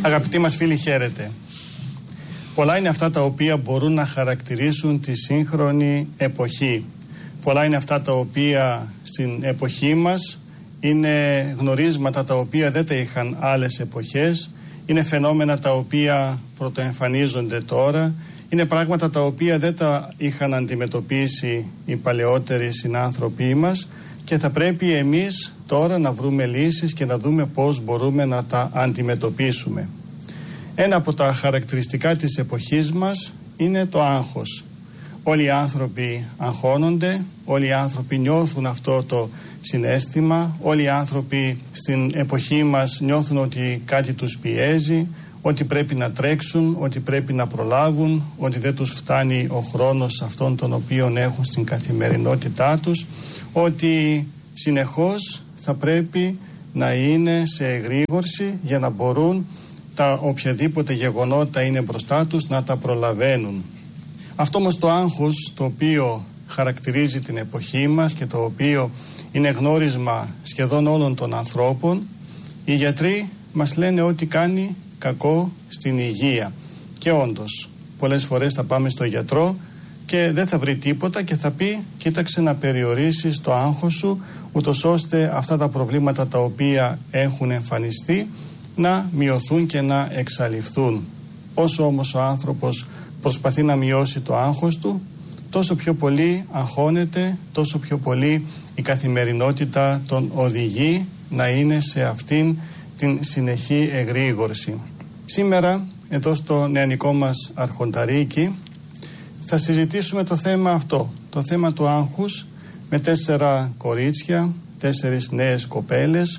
Αγαπητοί μας φίλοι, χαίρετε. Πολλά είναι αυτά τα οποία μπορούν να χαρακτηρίσουν τη σύγχρονη εποχή. Πολλά είναι αυτά τα οποία στην εποχή μας είναι γνωρίσματα τα οποία δεν τα είχαν άλλες εποχές. Είναι φαινόμενα τα οποία πρωτοεμφανίζονται τώρα. Είναι πράγματα τα οποία δεν τα είχαν αντιμετωπίσει οι παλαιότεροι συνάνθρωποι μας και θα πρέπει εμείς τώρα να βρούμε λύσεις και να δούμε πώς μπορούμε να τα αντιμετωπίσουμε. Ένα από τα χαρακτηριστικά της εποχής μας είναι το άγχος. Όλοι οι άνθρωποι αγχώνονται, όλοι οι άνθρωποι νιώθουν αυτό το συναίσθημα, όλοι οι άνθρωποι στην εποχή μας νιώθουν ότι κάτι τους πιέζει, ότι πρέπει να τρέξουν, ότι πρέπει να προλάβουν, ότι δεν τους φτάνει ο χρόνος αυτόν τον οποίο έχουν στην καθημερινότητά τους, ότι συνεχώς θα πρέπει να είναι σε εγρήγορση για να μπορούν τα οποιαδήποτε γεγονότα είναι μπροστά τους να τα προλαβαίνουν. Αυτό όμως το άγχος το οποίο χαρακτηρίζει την εποχή μας και το οποίο είναι γνώρισμα σχεδόν όλων των ανθρώπων, οι γιατροί μας λένε ότι κάνει κακό στην υγεία. Και όντως, πολλές φορές θα πάμε στο γιατρό και δεν θα βρει τίποτα και θα πει κοίταξε να περιορίσεις το άγχος σου ούτως ώστε αυτά τα προβλήματα τα οποία έχουν εμφανιστεί να μειωθούν και να εξαλειφθούν. Όσο όμως ο άνθρωπος προσπαθεί να μειώσει το άγχος του, τόσο πιο πολύ αγχώνεται, τόσο πιο πολύ η καθημερινότητα τον οδηγεί να είναι σε αυτήν την συνεχή εγρήγορση. Σήμερα, εδώ στο νεανικό μας αρχονταρίκι, θα συζητήσουμε το θέμα αυτό, το θέμα του άγχους, με 4 κορίτσια, 4 νέες κοπέλες,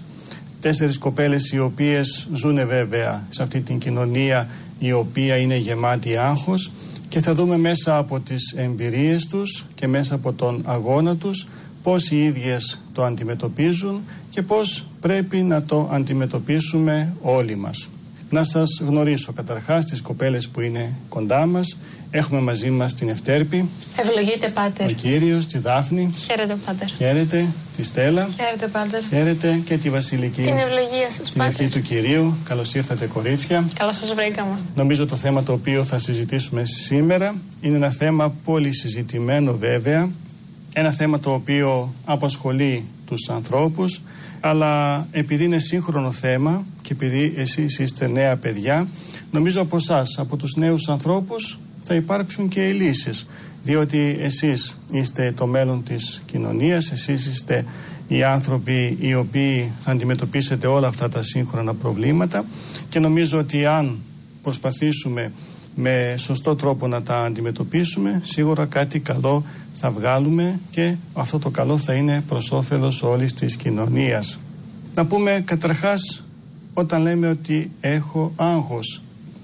4 κοπέλες οι οποίες ζουν βέβαια σε αυτή την κοινωνία η οποία είναι γεμάτη άγχος και θα δούμε μέσα από τις εμπειρίες τους και μέσα από τον αγώνα τους πώς οι ίδιες το αντιμετωπίζουν και πώς πρέπει να το αντιμετωπίσουμε όλοι μας. Να σας γνωρίσω καταρχάς τις κοπέλες που είναι κοντά μας. Έχουμε μαζί μας την Ευτέρπη. Ευλογείτε, Πάτερ. Ο Κύριος, τη Δάφνη. Χαίρετε, Πάτερ. Χαίρετε, τη Στέλλα. Χαίρετε, Πάτερ. Χαίρετε και τη Βασιλική. Την ευλογία σας, την ευχή του Κυρίου. Καλώς ήρθατε, κορίτσια. Καλώς σας βρήκαμε. Νομίζω το θέμα το οποίο θα συζητήσουμε σήμερα είναι ένα θέμα πολύ συζητημένο βέβαια. Ένα θέμα το οποίο απασχολεί τους ανθρώπους, αλλά επειδή είναι σύγχρονο θέμα και επειδή εσείς είστε νέα παιδιά, νομίζω από εσάς, από τους νέους ανθρώπους, θα υπάρξουν και οι λύσεις. Διότι εσείς είστε το μέλλον της κοινωνίας, εσείς είστε οι άνθρωποι οι οποίοι θα αντιμετωπίσετε όλα αυτά τα σύγχρονα προβλήματα και νομίζω ότι αν προσπαθήσουμε με σωστό τρόπο να τα αντιμετωπίσουμε, σίγουρα κάτι καλό θα βγάλουμε και αυτό το καλό θα είναι προς όφελος όλης της κοινωνίας. Να πούμε καταρχάς, όταν λέμε ότι έχω άγχος,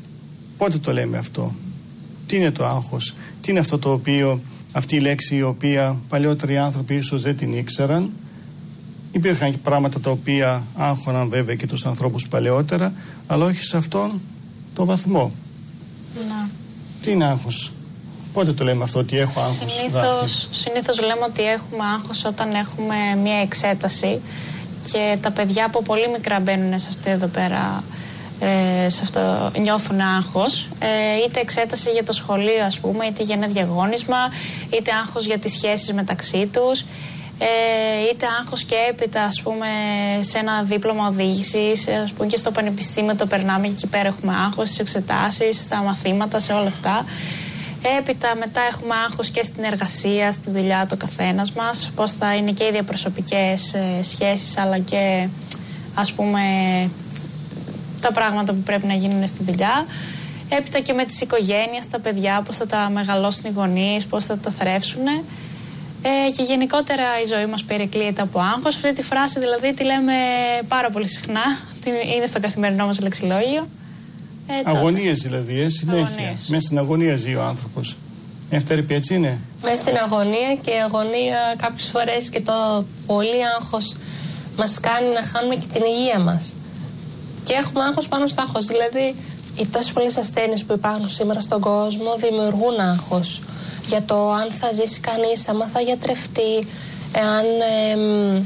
πότε το λέμε αυτό? Τι είναι το άγχος? Τι είναι αυτό το οποίο, αυτή η λέξη η οποία παλιότεροι άνθρωποι ίσως δεν την ήξεραν? Υπήρχαν και πράγματα τα οποία άγχωναν βέβαια και τους ανθρώπους παλαιότερα, αλλά όχι σε αυτόν το βαθμό. Να. Τι είναι άγχος? Πότε το λέμε αυτό ότι έχω άγχος? Συνήθως λέμε ότι έχουμε άγχος όταν έχουμε μια εξέταση και τα παιδιά από πολύ μικρά μπαίνουν σε αυτή εδώ πέρα, σε αυτό, νιώθουν άγχος, είτε εξέταση για το σχολείο ας πούμε, είτε για ένα διαγώνισμα, είτε άγχος για τις σχέσεις μεταξύ τους, είτε άγχος και έπειτα ας πούμε σε ένα δίπλωμα οδήγησης, ας πούμε και στο πανεπιστήμιο το περνάμε και εκεί πέρα έχουμε άγχος, στις εξετάσεις, στα μαθήματα, σε όλα αυτά. Έπειτα μετά έχουμε άγχος και στην εργασία, στη δουλειά του καθένας μας, πώς θα είναι και οι διαπροσωπικές σχέσεις αλλά και ας πούμε τα πράγματα που πρέπει να γίνουν στη δουλειά. Έπειτα και με τις οικογένειες, τα παιδιά, πώς θα τα μεγαλώσουν οι γονείς, πώς θα τα θρέψουν. Και γενικότερα η ζωή μας περικλείεται από άγχος. Αυτή τη φράση δηλαδή τη λέμε πάρα πολύ συχνά, είναι στο καθημερινό μας λεξιλόγιο. Αγωνίες δηλαδή, συνέχεια. Μέσα στην αγωνία ζει ο άνθρωπος. Ευτέρπη, έτσι είναι? Μέσα στην αγωνία, και η αγωνία κάποιες φορές και το πολύ άγχος μας κάνει να χάνουμε και την υγεία μας. Και έχουμε άγχος πάνω στο άγχος. Δηλαδή, οι τόσες πολλές ασθένειες που υπάρχουν σήμερα στον κόσμο δημιουργούν άγχος. Για το αν θα ζήσει κανείς, άμα θα γιατρευτεί, εάν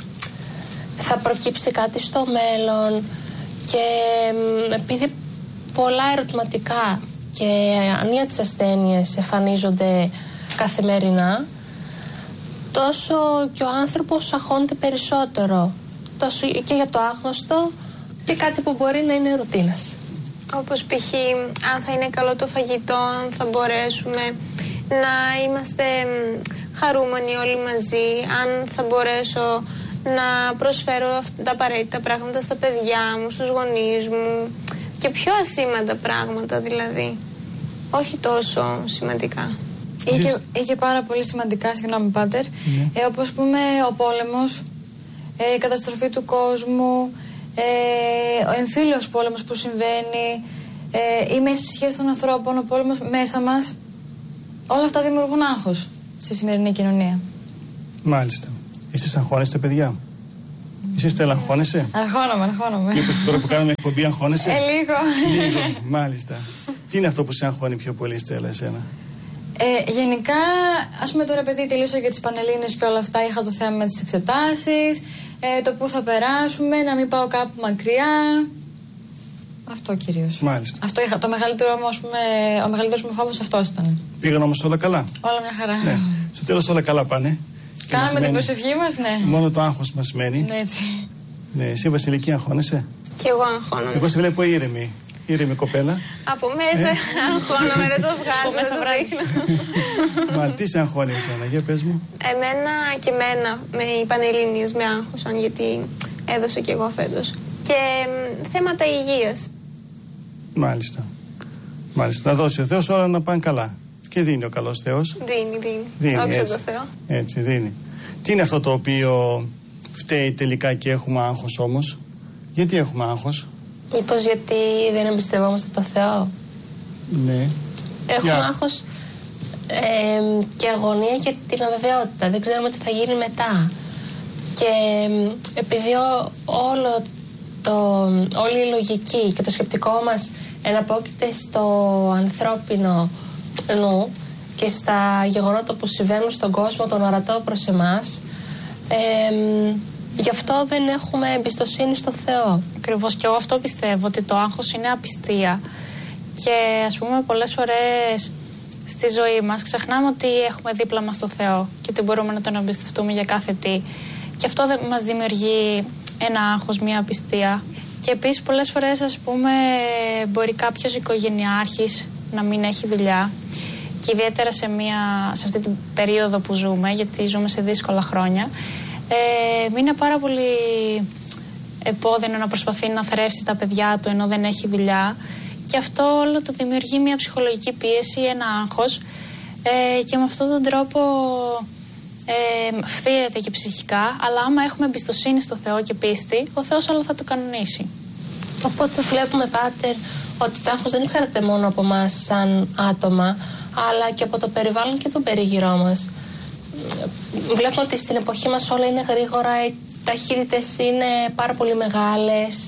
θα προκύψει κάτι στο μέλλον. Και επειδή πολλά ερωτηματικά και ανία τις ασθένειες εμφανίζονται καθημερινά, τόσο και ο άνθρωπος αγχώνεται περισσότερο, τόσο και για το άγνωστο και κάτι που μπορεί να είναι ρουτίνας. Όπως π.χ. αν θα είναι καλό το φαγητό, αν θα μπορέσουμε να είμαστε χαρούμενοι όλοι μαζί, αν θα μπορέσω να προσφέρω τα απαραίτητα πράγματα στα παιδιά μου, στους γονείς μου και πιο ασήμαντα πράγματα δηλαδή, όχι τόσο σημαντικά. Ή και πάρα πολύ σημαντικά, συγγνώμη πάτερ, όπως πούμε ο πόλεμος, η καταστροφή του κόσμου, ο εμφύλιος πόλεμος που συμβαίνει, οι μέσες ψυχές των ανθρώπων, ο πόλεμος μέσα μας, όλα αυτά δημιουργούν άγχος στη σημερινή κοινωνία. Μάλιστα. Εσείς αγχώνεστε, παιδιά? Εσείς αγχώνεσαι? Αγχώνομαι. Μήπως τώρα που κάνουμε εκπομπή αγχώνεσαι? Λίγο. Μάλιστα. Τι είναι αυτό που σε αγχώνει πιο πολύ, Στέλλα, εσένα? Γενικά, ας πούμε τώρα, παιδί, τελείωσα για τις Πανελλήνιες και όλα αυτά. Είχα το θέμα με τις εξετάσεις, το πού θα περάσουμε, να μην πάω κάπου μακριά. Αυτό κυρίως. Μάλιστα. Αυτό είχα. Το μεγαλύτερο μου, ας πούμε, ο μεγαλύτερος μου φόβος αυτός ήταν. Πήγαν όμως όλα καλά? Όλα μια χαρά. Ναι. Στο τέλος όλα καλά πάνε. Κάναμε την προσευχή μας, ναι. Μόνο το άγχος μας μένει. Ναι, έτσι. Ναι, εσύ, Βασιλική, αγχώνεσαι? Και εγώ αγχώνομαι. Εγώ σε βλέπω ήρεμη. Ήρεμη κοπέλα. Από μέσα αγχώνομαι, δεν το βγάζω, δεν το δείχνω. Μα τι σε αγχώνει εσένα, για πες μου. Εμένα με οι Πανελλήνιες με άγχωσαν, γιατί έδωσα κι εγώ φέτος. Και θέματα υγείας. Μάλιστα. Να δώσει ο Θεός όλα να πάνε καλά. Και δίνει ο καλός Θεός. Δίνει. Όξε το Θεό. Έτσι, δίνει. Τι είναι αυτό το οποίο φταίει τελικά και έχουμε άγχος όμως? Γιατί έχουμε άγχος? Μήπως γιατί δεν εμπιστευόμαστε το Θεό? Ναι. Έχουμε άγχος και αγωνία και την αβεβαιότητα. Δεν ξέρουμε τι θα γίνει μετά. Και επειδή όλη η λογική και το σκεπτικό μας εναπόκειται στο ανθρώπινο νου και στα γεγονότα που συμβαίνουν στον κόσμο, τον ορατό προς εμάς, γι' αυτό δεν έχουμε εμπιστοσύνη στο Θεό. Ακριβώς, και εγώ αυτό πιστεύω, ότι το άγχος είναι απιστία. Και ας πούμε πολλές φορές στη ζωή μας ξεχνάμε ότι έχουμε δίπλα μας το Θεό και ότι μπορούμε να τον εμπιστευτούμε για κάθε τι. Και αυτό δεν μας δημιουργεί ένα άγχος, μια απιστία. Και επίσης πολλές φορές, ας πούμε, μπορεί κάποιος οικογενειάρχης να μην έχει δουλειά, και ιδιαίτερα σε αυτή την περίοδο που ζούμε, γιατί ζούμε σε δύσκολα χρόνια, είναι πάρα πολύ επώδυνο να προσπαθεί να θρέψει τα παιδιά του ενώ δεν έχει δουλειά, και αυτό όλο το δημιουργεί μια ψυχολογική πίεση, ένα άγχος, και με αυτόν τον τρόπο φθείρεται και ψυχικά. Αλλά άμα έχουμε εμπιστοσύνη στο Θεό και πίστη, ο Θεός όλα θα το κανονίσει. Οπότε βλέπουμε, πάτερ, ότι το άγχος δεν εξαρτάται μόνο από εμάς σαν άτομα, αλλά και από το περιβάλλον και τον περίγυρό μας. Βλέπουμε ότι στην εποχή μας όλα είναι γρήγορα, οι ταχύτητες είναι πάρα πολύ μεγάλες.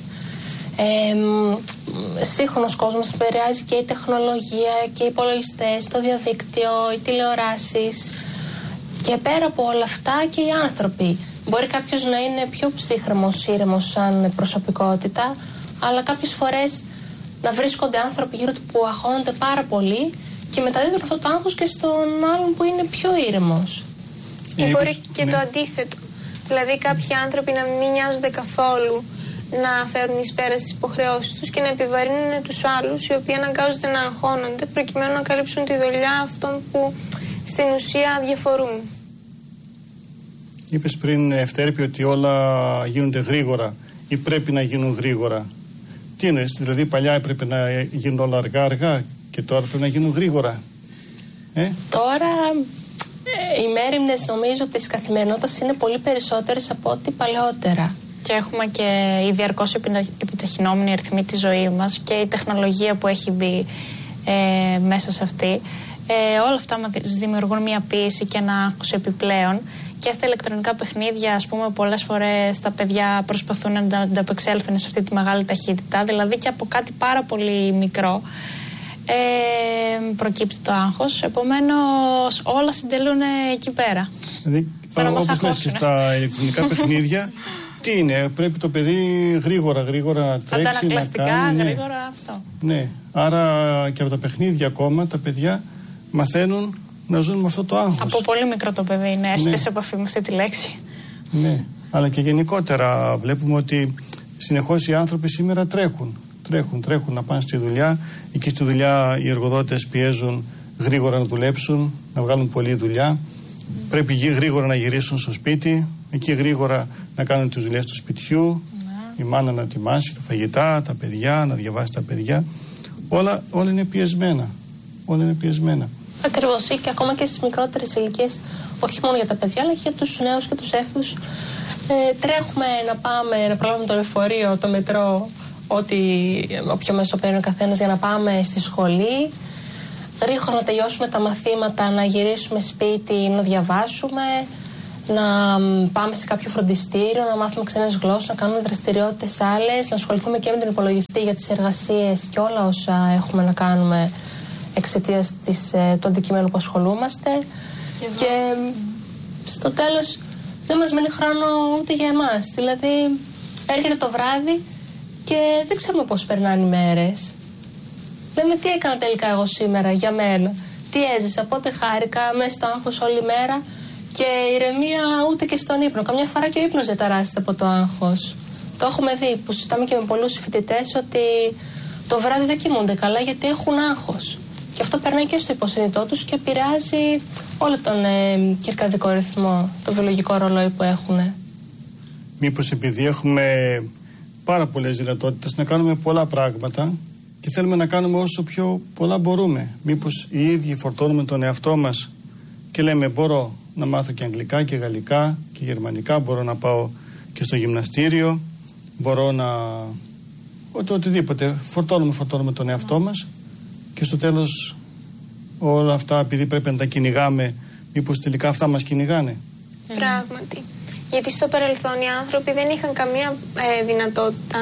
Σύγχρονος κόσμος επηρεάζει και η τεχνολογία και οι υπολογιστές, το διαδίκτυο, οι τηλεοράσεις. Και πέρα από όλα αυτά και οι άνθρωποι. Μπορεί κάποιος να είναι πιο ψύχρεμος, ήρεμος σαν προσωπικότητα, αλλά κάποιες φορές να βρίσκονται άνθρωποι γύρω του που αγχώνονται πάρα πολύ και μεταδίδουν αυτό το άγχος και στον άλλον που είναι πιο ήρεμος. Ή μπορεί και το αντίθετο. Δηλαδή κάποιοι άνθρωποι να μην νοιάζονται καθόλου να φέρουν εις πέρα στις υποχρεώσεις τους και να επιβαρύνουν τους άλλους, οι οποίοι αναγκάζονται να αγχώνονται προκειμένου να καλύψουν τη δουλειά αυτών που στην ουσία διαφορούν. Είπες πριν, Ευτέρπη, ότι όλα γίνονται γρήγορα ή πρέπει να γίνουν γρήγορα. Τι εννοείς, δηλαδή παλιά έπρεπε να γίνουν όλα αργά και τώρα πρέπει να γίνουν γρήγορα? Τώρα οι μέριμνες νομίζω της καθημερινότητας είναι πολύ περισσότερες από ό,τι παλαιότερα. Και έχουμε και οι διαρκώς επιταχυνόμενοι αριθμοί της ζωής μας και η τεχνολογία που έχει μπει μέσα σε αυτή. Όλα αυτά μας δημιουργούν μια πίεση και ένα άγχος επιπλέον. Και στα ηλεκτρονικά παιχνίδια, ας πούμε, πολλές φορές τα παιδιά προσπαθούν να ανταπεξέλθουν σε αυτή τη μεγάλη ταχύτητα. Δηλαδή και από κάτι πάρα πολύ μικρό προκύπτει το άγχος. Επομένως όλα συντελούν εκεί πέρα. Δηλαδή Όπως λες και στα ηλεκτρονικά παιχνίδια, τι είναι, πρέπει το παιδί γρήγορα να τρέξει, να κάνει. Γρήγορα αυτό. Ναι, άρα και από τα παιχνίδια ακόμα τα παιδιά μαθαίνουν να ζουν με αυτό το άγχος. Από πολύ μικρό το παιδί είναι, έρχεται σε επαφή με αυτή τη λέξη. Ναι, αλλά και γενικότερα βλέπουμε ότι συνεχώς οι άνθρωποι σήμερα τρέχουν να πάνε στη δουλειά. Εκεί στη δουλειά οι εργοδότες πιέζουν γρήγορα να δουλέψουν, να βγάλουν πολλή δουλειά. Πρέπει γρήγορα να γυρίσουν στο σπίτι, εκεί γρήγορα να κάνουν τις δουλειές του σπιτιού, η μάνα να ετοιμάσει τα φαγητά, τα παιδιά, να διαβάσει τα παιδιά. Όλα είναι πιεσμένα. Ακριβώς, και ακόμα και στις μικρότερες ηλικίες, όχι μόνο για τα παιδιά, αλλά και για τους νέους και τους έφηβους. Τρέχουμε να πάμε να προλάβουμε το λεωφορείο, το μετρό, όποιο μέσο παίρνει ο καθένας για να πάμε στη σχολή. Γρήγορα να τελειώσουμε τα μαθήματα, να γυρίσουμε σπίτι, να διαβάσουμε, να πάμε σε κάποιο φροντιστήριο, να μάθουμε ξένες γλώσσες, να κάνουμε δραστηριότητες άλλες, να ασχοληθούμε και με τον υπολογιστή για τις εργασίες και όλα όσα έχουμε να κάνουμε εξαιτίας του αντικειμένου που ασχολούμαστε. Και στο τέλος δεν μας μένει χρόνο ούτε για εμάς. Δηλαδή έρχεται το βράδυ και δεν ξέρουμε πώς περνάνε οι μέρες. Λέμε τι έκανα τελικά εγώ σήμερα για μένα, τι έζησα, πότε χάρηκα, μέσα στο άγχος όλη μέρα και ηρεμία ούτε και στον ύπνο. Καμιά φορά και ο ύπνος δεν ταράσσεται από το άγχος. Το έχουμε δει που συζητάμε και με πολλούς φοιτητές ότι το βράδυ δεν κοιμούνται καλά γιατί έχουν άγχος. Και αυτό περνάει και στο υποσυνείδητό τους και επηρεάζει όλο τον κυρκαδικό ρυθμό, το βιολογικό ρολόι που έχουν. Μήπως επειδή έχουμε πάρα πολλές δυνατότητες να κάνουμε πολλά πράγματα και θέλουμε να κάνουμε όσο πιο πολλά μπορούμε. Μήπως οι ίδιοι φορτώνουμε τον εαυτό μας και λέμε μπορώ να μάθω και αγγλικά και γαλλικά και γερμανικά, μπορώ να πάω και στο γυμναστήριο, μπορώ να... οτιδήποτε. Φορτώνουμε τον εαυτό μας και στο τέλος όλα αυτά επειδή πρέπει να τα κυνηγάμε, μήπως τελικά αυτά μας κυνηγάνε. Πράγματι. Γιατί στο παρελθόν οι άνθρωποι δεν είχαν καμία δυνατότητα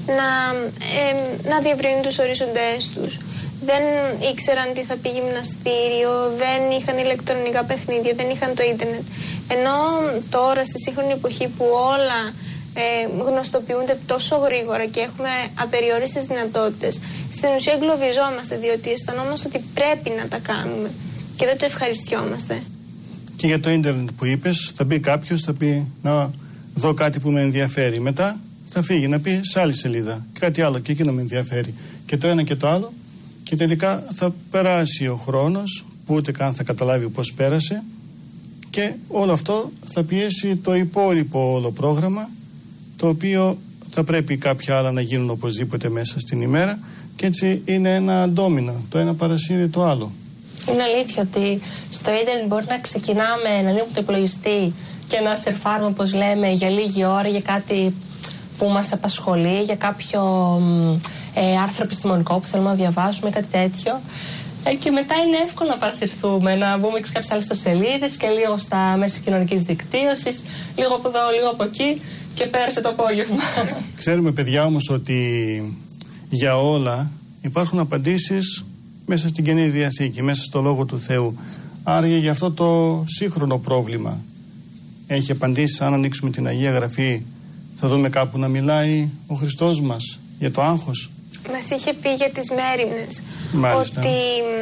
να διευρύνουν τους ορίζοντές τους. Δεν ήξεραν τι θα πει γυμναστήριο, δεν είχαν ηλεκτρονικά παιχνίδια, δεν είχαν το ίντερνετ. Ενώ τώρα στη σύγχρονη εποχή που όλα γνωστοποιούνται τόσο γρήγορα και έχουμε απεριόριστες δυνατότητες, στην ουσία εγκλωβιζόμαστε διότι αισθανόμαστε ότι πρέπει να τα κάνουμε και δεν το ευχαριστιόμαστε. Και για το ίντερνετ που είπες, θα μπει κάποιος, θα πει να δω κάτι που με ενδιαφέρει. Μετά θα φύγει να πει σε άλλη σελίδα κάτι άλλο και εκείνο με ενδιαφέρει. Και το ένα και το άλλο. Και τελικά θα περάσει ο χρόνος που ούτε καν θα καταλάβει πώς πέρασε. Και όλο αυτό θα πιέσει το υπόλοιπο όλο πρόγραμμα, το οποίο θα πρέπει κάποια άλλα να γίνουν οπωσδήποτε μέσα στην ημέρα. Και έτσι είναι ένα ντόμινο. Το ένα παρασύρει το άλλο. Είναι αλήθεια ότι στο ίντερνετ μπορεί να ξεκινάμε να ανοίγουμε το υπολογιστή και να σερφάρουμε, όπως λέμε, για λίγη ώρα για κάτι που μας απασχολεί, για κάποιο άρθρο επιστημονικό που θέλουμε να διαβάσουμε, κάτι τέτοιο. Και μετά είναι εύκολο να παρασυρθούμε, να μπούμε σε κάποιες άλλες ιστοσελίδες και λίγο στα μέσα κοινωνικής δικτύωσης, λίγο από εδώ, λίγο από εκεί και πέρασε το απόγευμα. Ξέρουμε, παιδιά, όμως ότι για όλα υπάρχουν απαντήσεις μέσα στην Καινή Διαθήκη, μέσα στο Λόγο του Θεού. Άρα για αυτό το σύγχρονο πρόβλημα έχει απαντήσεις. Αν ανοίξουμε την Αγία Γραφή θα δούμε κάπου να μιλάει ο Χριστός μας για το άγχος. Μας είχε πει για τις μέριμνες. Μάλιστα. Ότι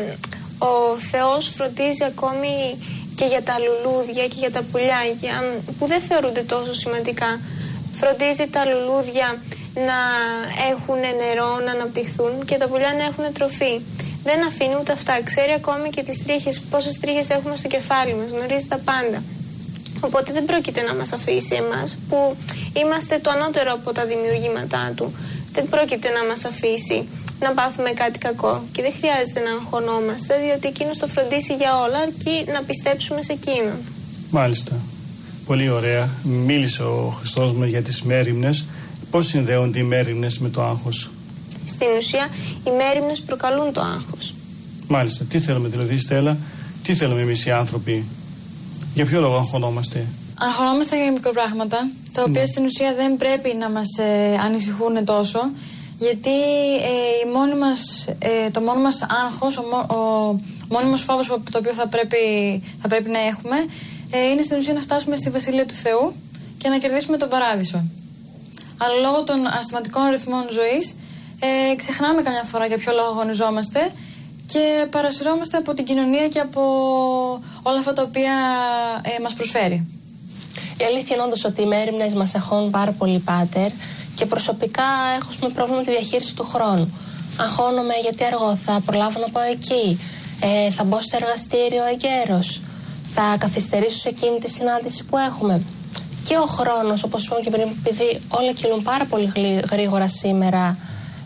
ο Θεός φροντίζει ακόμη και για τα λουλούδια και για τα πουλιά που δεν θεωρούνται τόσο σημαντικά. Φροντίζει τα λουλούδια να έχουν νερό, να αναπτυχθούν και τα πουλιά να έχουν τροφή. Δεν αφήνει ούτε αυτά. Ξέρει ακόμη και τις τρίχες, πόσες τρίχες έχουμε στο κεφάλι μας. Γνωρίζει τα πάντα. Οπότε δεν πρόκειται να μας αφήσει εμάς που είμαστε το ανώτερο από τα δημιουργήματά του. Δεν πρόκειται να μας αφήσει να πάθουμε κάτι κακό. Και δεν χρειάζεται να αγχωνόμαστε, διότι εκείνος το φροντίσει για όλα, αρκεί να πιστέψουμε σε εκείνον. Μάλιστα. Πολύ ωραία. Μίλησε ο Χριστός μας για τις μέριμνες. Πώς συνδέονται οι μέριμνες με το άγχος? Στην ουσία, οι μέριμνες προκαλούν το άγχος. Μάλιστα. Τι θέλουμε δηλαδή, Στέλλα, τι θέλουμε εμείς οι άνθρωποι? Για ποιο λόγο αγχωνόμαστε? Αγχωνόμαστε για μικροπράγματα, τα οποία στην ουσία δεν πρέπει να μας ανησυχούν τόσο, γιατί το μόνο μας άγχος, ο μόνος μας φόβος το οποίο θα πρέπει να έχουμε, είναι στην ουσία να φτάσουμε στη Βασιλεία του Θεού και να κερδίσουμε τον παράδεισο. Αλλά λόγω των αστηματικών ρυθμών ζωής ξεχνάμε καμιά φορά για ποιο λόγο αγωνιζόμαστε και παρασυρώμαστε από την κοινωνία και από όλα αυτά τα οποία μας προσφέρει. Η αλήθεια είναι όντως ότι οι μέριμνες μας αγχώνουν πάρα πολύ, πάτερ, και προσωπικά έχω πρόβλημα με τη διαχείριση του χρόνου. Αγχώνομαι γιατί αργό, θα προλάβω να πάω εκεί, θα μπω στο εργαστήριο εγκαίρος, θα καθυστερήσω σε εκείνη τη συνάντηση που έχουμε. Και ο χρόνος, όπως είπαμε και πριν, επειδή όλα κυλούν πάρα πολύ γρήγορα σήμερα,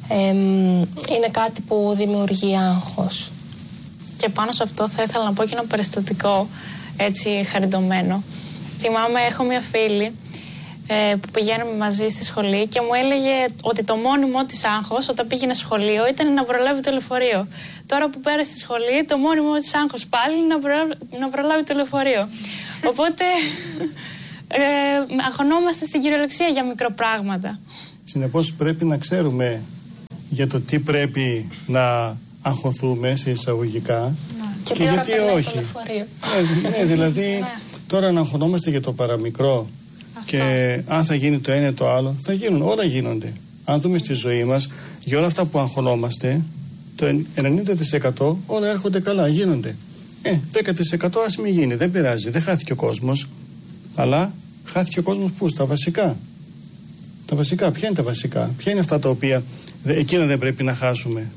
είναι κάτι που δημιουργεί άγχος. Και πάνω σε αυτό θα ήθελα να πω και ένα περιστατικό έτσι χαριτωμένο. Θυμάμαι, έχω μια φίλη που πηγαίνουμε μαζί στη σχολή και μου έλεγε ότι το μόνιμο της άγχος όταν πήγαινε σχολείο ήταν να προλάβει το λεωφορείο. Τώρα που πέρασε στη σχολή, το μόνιμο της άγχος πάλι είναι να προλάβει το λεωφορείο. Οπότε αγχωνόμαστε στην κυριολεξία για μικροπράγματα. Συνεπώς πρέπει να ξέρουμε για το τι πρέπει να αγχωθούμε σε εισαγωγικά και γιατί όχι. Ναι, δηλαδή τώρα να αγχωνόμαστε για το παραμικρό και αν θα γίνει το ένα ή το άλλο, θα γίνουν, όλα γίνονται. Αν δούμε στη ζωή μας, για όλα αυτά που αγχωνόμαστε, το 90% όλα έρχονται καλά, γίνονται. 10% ας μην γίνει, δεν πειράζει, δεν χάθηκε ο κόσμος, αλλά χάθηκε ο κόσμος πού, στα βασικά. Τα βασικά, ποια είναι τα βασικά, ποια είναι αυτά τα οποία εκείνα δεν πρέπει να χάσουμε.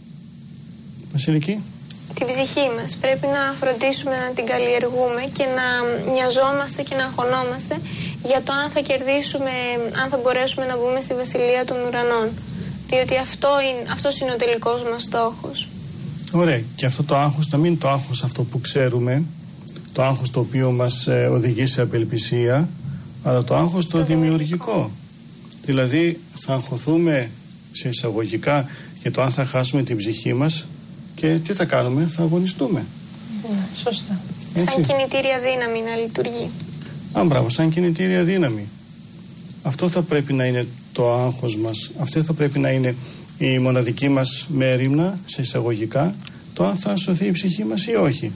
Βασιλική. Την ψυχή μας. Πρέπει να φροντίσουμε να την καλλιεργούμε και να νοιαζόμαστε και να αγχωνόμαστε για το αν θα κερδίσουμε, αν θα μπορέσουμε να μπούμε στη Βασιλεία των Ουρανών. Διότι αυτός είναι ο τελικός μας στόχος. Ωραία. Και αυτό το άγχος να μην είναι το άγχος αυτό που ξέρουμε, το άγχος το οποίο μας οδηγεί σε απελπισία, αλλά το άγχος το δημιουργικό. Δηλαδή θα αγχωθούμε σε εισαγωγικά για το αν θα χάσουμε την ψυχή μας και τι θα κάνουμε, θα αγωνιστούμε. Σωστά. Έτσι. Σαν κινητήρια δύναμη να λειτουργεί. Μπράβο, σαν κινητήρια δύναμη. Αυτό θα πρέπει να είναι το άγχος μας. Αυτό θα πρέπει να είναι η μοναδική μας μέριμνα, σε εισαγωγικά, το αν θα σωθεί η ψυχή μας ή όχι.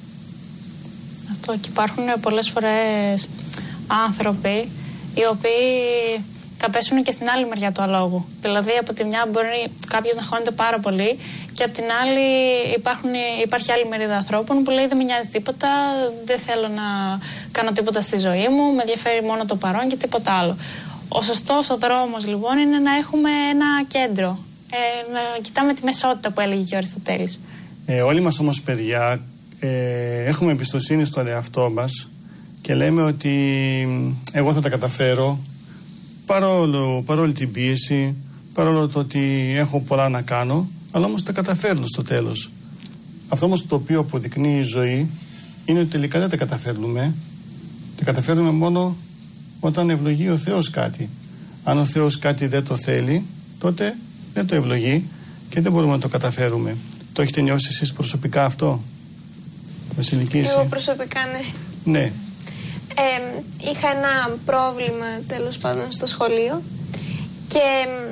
Αυτό, και υπάρχουν πολλές φορές άνθρωποι οι οποίοι θα πέσουν και στην άλλη μεριά του αλόγου. Δηλαδή, από τη μια μπορεί κάποιος να χώνεται πάρα πολύ και από την άλλη υπάρχει άλλη μερίδα ανθρώπων που λέει δεν με νοιάζει τίποτα, δεν θέλω να κάνω τίποτα στη ζωή μου, με ενδιαφέρει μόνο το παρόν και τίποτα άλλο. Ο σωστός ο δρόμος λοιπόν είναι να έχουμε ένα κέντρο, να κοιτάμε τη μεσότητα που έλεγε και ο Αριστοτέλης. Όλοι μας όμως παιδιά έχουμε εμπιστοσύνη στον εαυτό μας και λέμε ότι εγώ θα τα καταφέρω παρόλη την πίεση, παρόλο το ότι έχω πολλά να κάνω, αλλά όμως τα καταφέρνω στο τέλος. Αυτό όμως το οποίο αποδεικνύει η ζωή είναι ότι τελικά δεν τα καταφέρνουμε. Τα καταφέρνουμε μόνο όταν ευλογεί ο Θεός κάτι. Αν ο Θεός κάτι δεν το θέλει, τότε δεν το ευλογεί και δεν μπορούμε να το καταφέρουμε. Το έχετε νιώσει εσείς προσωπικά αυτό, Βασιλική? Εγώ προσωπικά ναι. Ναι. Είχα ένα πρόβλημα τέλος πάντων στο σχολείο και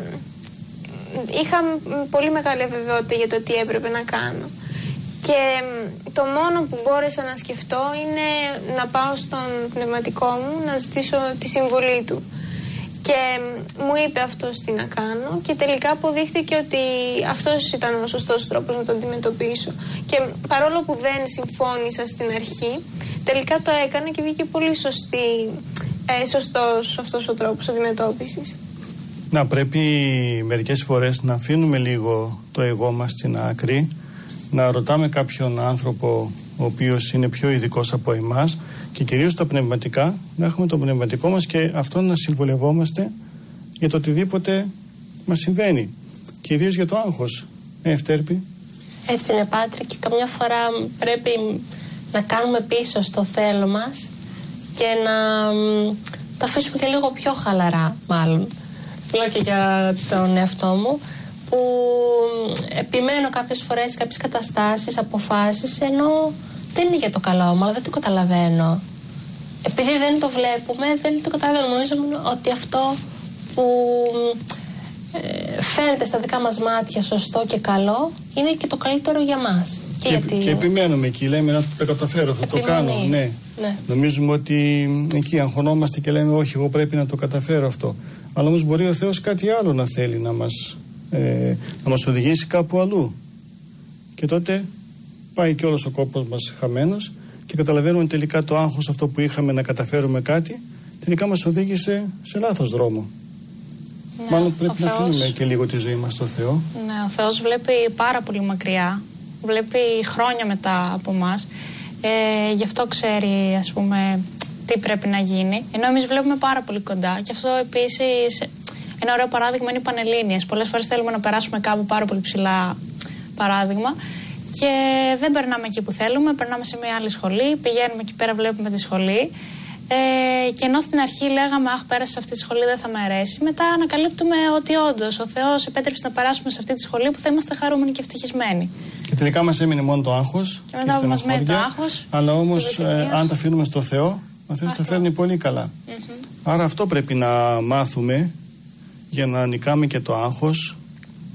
είχα πολύ μεγάλη αβεβαιότητα για το τι έπρεπε να κάνω. Και το μόνο που μπόρεσα να σκεφτώ είναι να πάω στον πνευματικό μου να ζητήσω τη συμβουλή του. Και μου είπε αυτός τι να κάνω και τελικά αποδείχθηκε ότι αυτός ήταν ο σωστός τρόπος να το αντιμετωπίσω. Και παρόλο που δεν συμφώνησα στην αρχή, τελικά το έκανα και βγήκε πολύ σωστός αυτός ο τρόπος αντιμετώπισης. Να πρέπει μερικές φορές να αφήνουμε λίγο το εγώ μας στην άκρη, να ρωτάμε κάποιον άνθρωπο ο οποίος είναι πιο ειδικός από εμάς και κυρίως τα πνευματικά, να έχουμε το πνευματικό μας και αυτό να συμβουλευόμαστε για το οτιδήποτε μας συμβαίνει και ιδίως για το άγχος. Ευτέρπη. Έτσι είναι, Πάτρη, και καμιά φορά πρέπει να κάνουμε πίσω στο θέλω μας και να το αφήσουμε και λίγο πιο χαλαρά, μάλλον. Λέω και για τον εαυτό μου, που επιμένω κάποιες φορές, κάποιες καταστάσεις, αποφάσεις, ενώ δεν είναι για το καλό μου, αλλά δεν το καταλαβαίνω. Επειδή δεν το βλέπουμε, δεν το καταλαβαίνω. Νομίζω ότι αυτό που φαίνεται στα δικά μας μάτια σωστό και καλό, είναι και το καλύτερο για μας. Και επιμένουμε εκεί, λέμε να το καταφέρω, θα το κάνω. Ναι. Νομίζουμε ότι εκεί αγχωνόμαστε και λέμε όχι, εγώ πρέπει να το καταφέρω αυτό. Αλλά όμως μπορεί ο Θεός κάτι άλλο να θέλει, να μας οδηγήσει κάπου αλλού. Και τότε πάει και όλος ο κόπος μας χαμένος και καταλαβαίνουμε τελικά το άγχος αυτό που είχαμε να καταφέρουμε κάτι, τελικά μας οδήγησε σε λάθος δρόμο. Ναι, μάλλον πρέπει να αφήνουμε και λίγο τη ζωή μας στο Θεό. Ναι, ο Θεός βλέπει πάρα πολύ μακριά, βλέπει χρόνια μετά από μας. Γι' αυτό ξέρει, ας πούμε, τι πρέπει να γίνει. Ενώ εμείς βλέπουμε πάρα πολύ κοντά. Και αυτό επίσης, ένα ωραίο παράδειγμα είναι οι Πανελλήνιες. Πολλές φορές θέλουμε να περάσουμε κάπου πάρα πολύ ψηλά, παράδειγμα, και δεν περνάμε εκεί που θέλουμε, περνάμε σε μια άλλη σχολή, πηγαίνουμε εκεί πέρα, βλέπουμε τη σχολή. Και ενώ στην αρχή λέγαμε αχ, πέρασε σε αυτή τη σχολή, δεν θα με αρέσει, μετά ανακαλύπτουμε ότι όντως ο Θεός επέτρεψε να περάσουμε σε αυτή τη σχολή που θα είμαστε χαρούμενοι και ευτυχισμένοι. Και τελικά μας έμεινε μόνο το άγχος. Και μετά μας μένει το άγχος. Αλλά όμως, αν τα αφήνουμε στο Θεό, ο Θεός τα φέρνει πολύ καλά. Άρα αυτό πρέπει να μάθουμε για να νικάμε και το άγχος